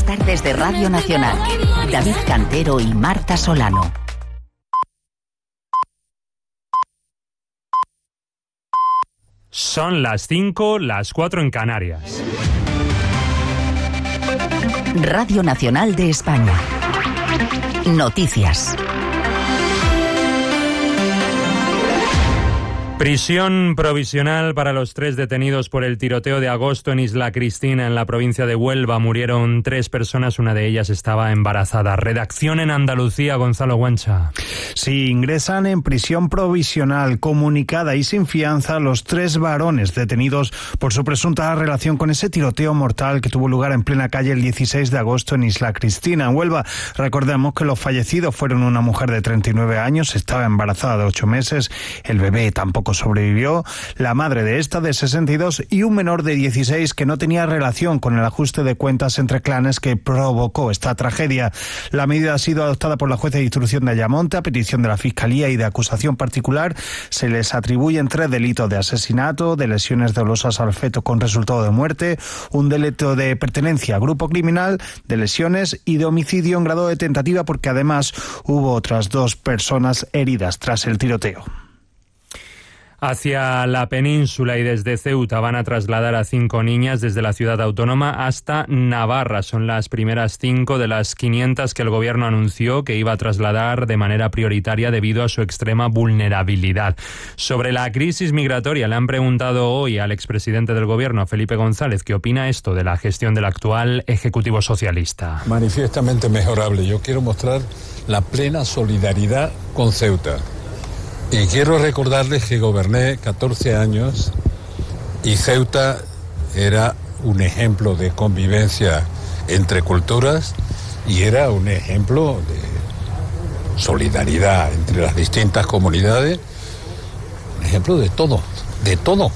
tardes de Radio Nacional. David Cantero y Marta Solano. Son las 5, las 4 en Canarias. Radio Nacional de España. Noticias. Prisión provisional para los 3 detenidos por el tiroteo de agosto en Isla Cristina, en la provincia de Huelva. Murieron 3 personas, una de ellas estaba embarazada. Redacción en Andalucía, Gonzalo Guancha. Sí, ingresan en prisión provisional, comunicada y sin fianza los 3 varones detenidos por su presunta relación con ese tiroteo mortal que tuvo lugar en plena calle el 16 de agosto en Isla Cristina, en Huelva. Recordemos que los fallecidos fueron una mujer de 39 años, estaba embarazada de 8 meses, el bebé tampoco sobrevivió, la madre de esta de 62 y un menor de 16 que no tenía relación con el ajuste de cuentas entre clanes que provocó esta tragedia. La medida ha sido adoptada por la jueza de instrucción de Ayamonte a petición de la Fiscalía y de acusación particular. Se les atribuyen 3 delitos de asesinato, de lesiones dolosas al feto con resultado de muerte, un delito de pertenencia a grupo criminal, de lesiones y de homicidio en grado de tentativa, porque además hubo otras 2 personas heridas tras el tiroteo. Hacia la península y desde Ceuta van a trasladar a 5 niñas desde la ciudad autónoma hasta Navarra. Son las primeras 5 de las 500 que el gobierno anunció que iba a trasladar de manera prioritaria debido a su extrema vulnerabilidad. Sobre la crisis migratoria le han preguntado hoy al expresidente del gobierno, a Felipe González, qué opina esto de la gestión del actual Ejecutivo Socialista. Manifiestamente mejorable. Yo quiero mostrar la plena solidaridad con Ceuta. Y quiero recordarles que goberné 14 años y Ceuta era un ejemplo de convivencia entre culturas y era un ejemplo de solidaridad entre las distintas comunidades, un ejemplo de todo, de todo.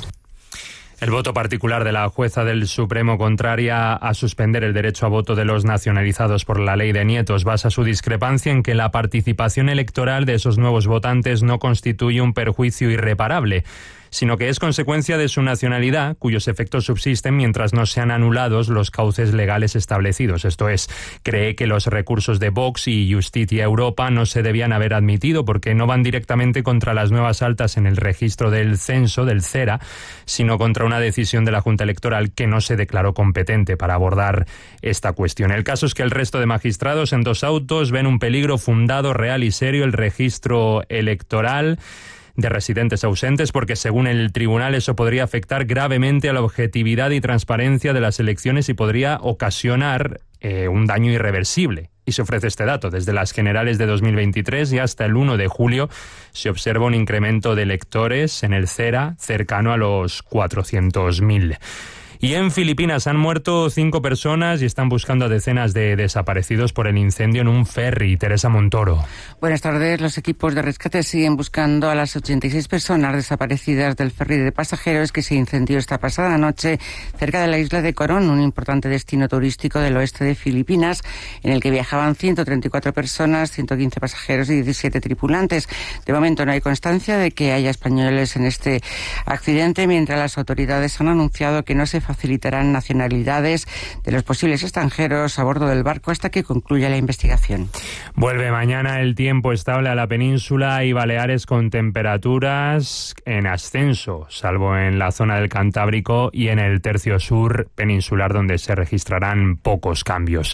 El voto particular de la jueza del Supremo contraria a suspender el derecho a voto de los nacionalizados por la ley de nietos basa su discrepancia en que la participación electoral de esos nuevos votantes no constituye un perjuicio irreparable, sino que es consecuencia de su nacionalidad, cuyos efectos subsisten mientras no sean anulados los cauces legales establecidos. Esto es, cree que los recursos de Vox y Justicia Europa no se debían haber admitido porque no van directamente contra las nuevas altas en el registro del censo, del CERA, sino contra una decisión de la Junta Electoral que no se declaró competente para abordar esta cuestión. El caso es que el resto de magistrados en 2 autos ven un peligro fundado, real y serio el registro electoral de residentes ausentes, porque según el tribunal eso podría afectar gravemente a la objetividad y transparencia de las elecciones y podría ocasionar un daño irreversible. Y se ofrece este dato: desde las generales de 2023 y hasta el 1 de julio se observa un incremento de electores en el CERA cercano a los 400.000. Y en Filipinas han muerto 5 personas y están buscando a decenas de desaparecidos por el incendio en un ferry. Teresa Montoro. Buenas tardes. Los equipos de rescate siguen buscando a las 86 personas desaparecidas del ferry de pasajeros que se incendió esta pasada noche cerca de la isla de Coron, un importante destino turístico del oeste de Filipinas, en el que viajaban 134 personas, 115 pasajeros y 17 tripulantes. De momento no hay constancia de que haya españoles en este accidente, mientras las autoridades han anunciado que no se facilitarán nacionalidades de los posibles extranjeros a bordo del barco hasta que concluya la investigación. Vuelve mañana el tiempo estable a la península y Baleares con temperaturas en ascenso, salvo en la zona del Cantábrico y en el tercio sur peninsular, donde se registrarán pocos cambios.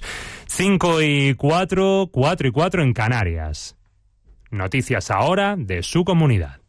5 y 4, 4 y 4 en Canarias. Noticias ahora de su comunidad.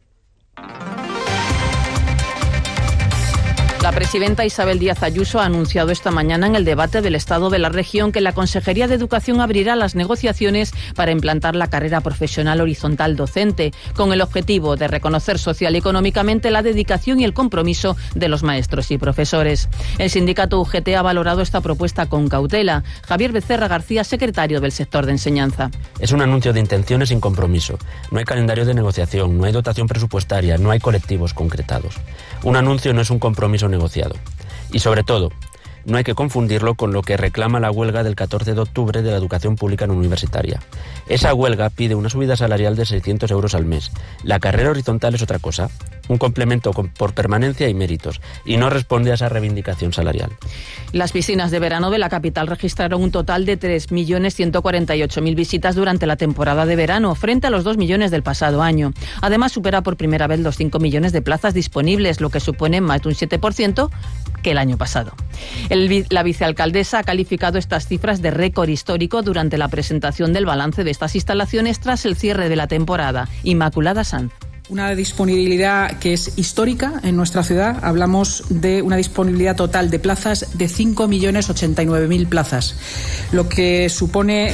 La presidenta Isabel Díaz Ayuso ha anunciado esta mañana en el debate del Estado de la Región que la Consejería de Educación abrirá las negociaciones para implantar la carrera profesional horizontal docente, con el objetivo de reconocer social y económicamente la dedicación y el compromiso de los maestros y profesores. El sindicato UGT ha valorado esta propuesta con cautela. Javier Becerra García, secretario del sector de enseñanza. Es un anuncio de intenciones sin compromiso. No hay calendario de negociación, no hay dotación presupuestaria, no hay colectivos concretados. Un anuncio no es un compromiso negociado. Y sobre todo, No hay que confundirlo con lo que reclama la huelga del 14 de octubre de la educación pública no universitaria. Esa huelga pide una subida salarial de 600 euros al mes. La carrera horizontal es otra cosa, un complemento por permanencia y méritos, y no responde a esa reivindicación salarial. Las piscinas de verano de la capital registraron un total de 3.148.000 visitas durante la temporada de verano, frente a los 2 millones del pasado año. Además, supera por primera vez los 5 millones de plazas disponibles, lo que supone más de un 7% que el año pasado. La vicealcaldesa ha calificado estas cifras de récord histórico durante la presentación del balance de estas instalaciones tras el cierre de la temporada. Inmaculada Sanz. Una disponibilidad que es histórica en nuestra ciudad. Hablamos de una disponibilidad total de plazas de 5.089.000 plazas, lo que supone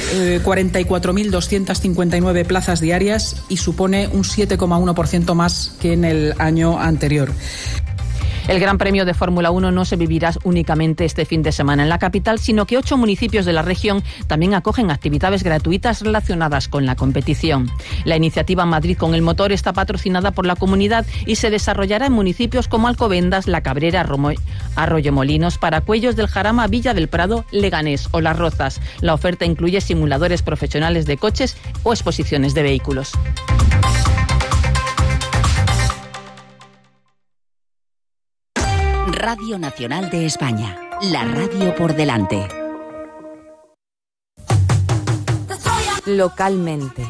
44.259 plazas diarias y supone un 7,1% más que en el año anterior. El Gran Premio de Fórmula 1 no se vivirá únicamente este fin de semana en la capital, sino que 8 municipios de la región también acogen actividades gratuitas relacionadas con la competición. La iniciativa Madrid con el motor está patrocinada por la comunidad y se desarrollará en municipios como Alcobendas, La Cabrera, Arroyomolinos, Paracuellos del Jarama, Villa del Prado, Leganés o Las Rozas. La oferta incluye simuladores profesionales de coches o exposiciones de vehículos. Radio Nacional de España, la radio por delante. Localmente.